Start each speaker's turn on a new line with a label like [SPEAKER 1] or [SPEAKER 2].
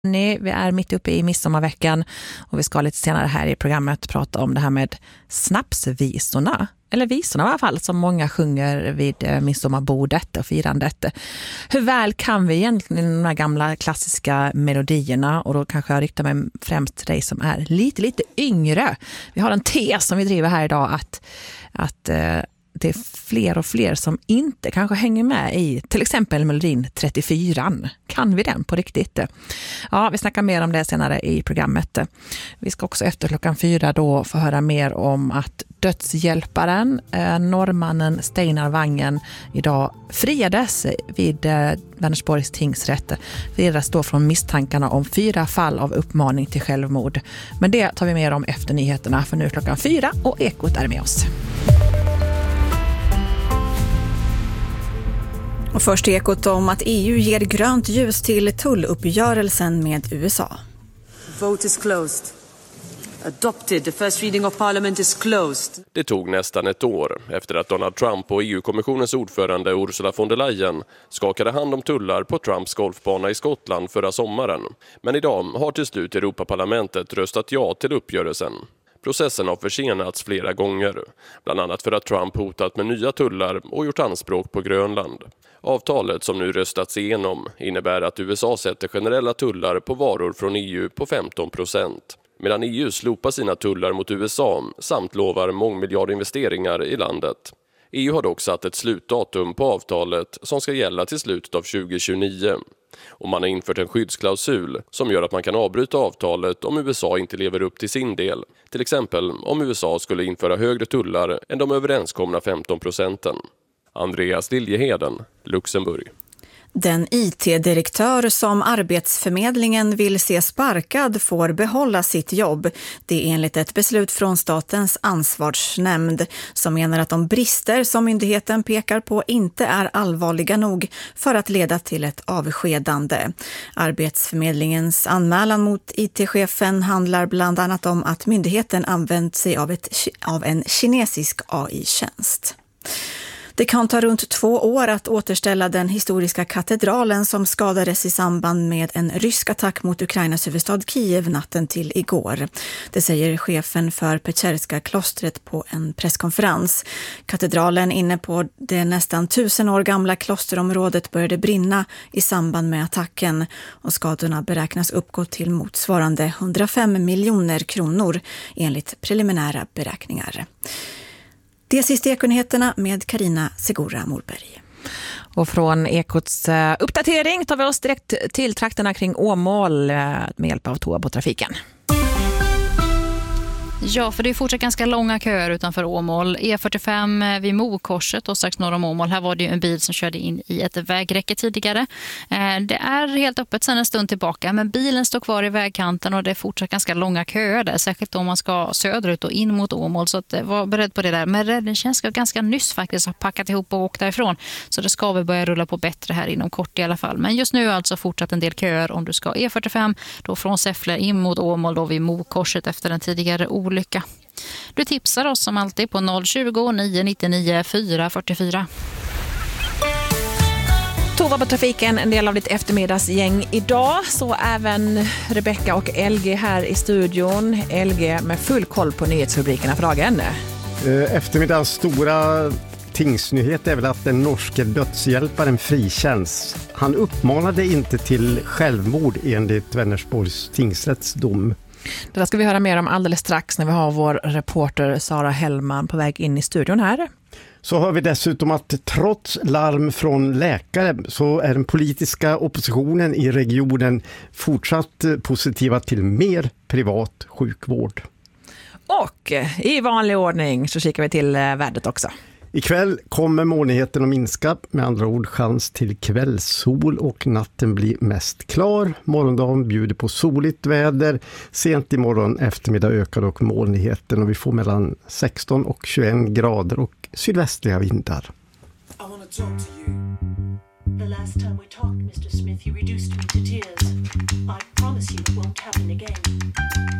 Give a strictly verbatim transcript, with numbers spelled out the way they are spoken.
[SPEAKER 1] Nej, vi är mitt uppe i midsommarveckan och vi ska lite senare här i programmet prata om det här med snapsvisorna. Eller visorna i alla fall, som många sjunger vid midsommarbordet och firandet. Hur väl kan vi egentligen de här gamla klassiska melodierna? Och då kanske jag riktar mig främst till dig som är lite, lite yngre. Vi har en tes som vi driver här idag att... att det är fler och fler som inte kanske hänger med i till exempel melodin trettiofyra. Kan vi den på riktigt? Ja, vi snackar mer om det senare i programmet. Vi ska också efter klockan fyra då få höra mer om att dödshjälparen, eh, norrmannen Steinar Wangen, idag friades vid eh, Vänersborgs tingsrätt. Friades då från misstankarna om fyra fall av uppmaning till självmord. Men det tar vi mer om efter nyheterna, för nu är klockan fyra och Ekot är med oss.
[SPEAKER 2] Och först Ekot om att E U ger grönt ljus till tulluppgörelsen med U S A.
[SPEAKER 3] Vote is closed. Adopted. The first reading of parliament is closed.
[SPEAKER 4] Det tog nästan ett år efter att Donald Trump och E U-kommissionens ordförande Ursula von der Leyen skakade hand om tullar på Trumps golfbana i Skottland förra sommaren. Men idag har till slut Europaparlamentet röstat ja till uppgörelsen. Processen har försenats flera gånger, bland annat för att Trump hotat med nya tullar och gjort anspråk på Grönland. Avtalet som nu röstats igenom innebär att U S A sätter generella tullar på varor från E U på femton procent. Medan E U slopar sina tullar mot U S A samt lovar mångmiljardinvesteringar i landet. E U har dock satt ett slutdatum på avtalet som ska gälla till slutet av tjugo tjugonio. Och man har infört en skyddsklausul som gör att man kan avbryta avtalet om U S A inte lever upp till sin del. Till exempel om U S A skulle införa högre tullar än de överenskomna femton procenten. Andreas Liljeheden, Luxemburg.
[SPEAKER 2] Den I T-direktör som Arbetsförmedlingen vill se sparkad får behålla sitt jobb. Det är enligt ett beslut från Statens ansvarsnämnd som menar att de brister som myndigheten pekar på inte är allvarliga nog för att leda till ett avskedande. Arbetsförmedlingens anmälan mot I T-chefen handlar bland annat om att myndigheten använt sig av, ett, av en kinesisk A I-tjänst. Det kan ta runt två år att återställa den historiska katedralen som skadades i samband med en rysk attack mot Ukrainas huvudstad Kiev natten till igår. Det säger chefen för Pecherska klostret på en presskonferens. Katedralen inne på det nästan tusen år gamla klosterområdet började brinna i samband med attacken och skadorna beräknas uppgå till motsvarande hundrafem miljoner kronor enligt preliminära beräkningar. Det är sista Ekonyheterna med Karina Segura Molberg.
[SPEAKER 1] Och från Ekots uh, uppdatering tar vi oss direkt till trakterna kring Åmål uh, med hjälp av Toabo-trafiken.
[SPEAKER 5] Ja, för det är fortsatt ganska långa köer utanför Åmål. E fyrtiofem vid Mokorset och strax norr om Åmål. Här var det ju en bil som körde in i ett vägräcke tidigare. Det är helt öppet sedan en stund tillbaka, men bilen står kvar i vägkanten och det är fortsatt ganska långa köer där. Särskilt om man ska söderut och in mot Åmål, så att var beredd på det där. Men räddningstjänst ska ganska nyss faktiskt ha packat ihop och åkt därifrån. Så det ska väl börja rulla på bättre här inom kort i alla fall. Men just nu är alltså fortsatt en del köer om du ska E fyrtiofem då från Säffle in mot Åmål då vid Mokorset efter den tidigare olyckan. Lycka. Du tipsar oss som alltid på noll tjugo, nio nittionio, fyra fyrtiofyra.
[SPEAKER 1] Toabo-trafiken, en del av ditt eftermiddagsgäng idag. Så även Rebecca och L G här i studion. L G med full koll på nyhetsrubrikerna för dagen.
[SPEAKER 6] Eftermiddagens stora tingsnyhet är väl att den norske dödshjälparen frikänns. Han uppmanade inte till självmord enligt Vänersborgs tingsrätts dom.
[SPEAKER 1] Det där ska vi höra mer om alldeles strax när vi har vår reporter Sara Hellman på väg in i studion här.
[SPEAKER 6] Så hör vi dessutom att trots larm från läkare så är den politiska oppositionen i regionen fortsatt positiva till mer privat sjukvård.
[SPEAKER 1] Och i vanlig ordning så kikar vi till vädret också.
[SPEAKER 6] Ikväll kommer molnigheten att minska, med andra ord chans till kvällssol och natten blir mest klar. Morgondagen bjuder på soligt väder. Sent imorgon eftermiddag ökar dock molnigheten och vi får mellan sexton och tjugoett grader och sydvästliga vindar.
[SPEAKER 7] I want to talk to you. The last time we talked, mister Smith, you reduced me to tears. I promise you it won't happen again.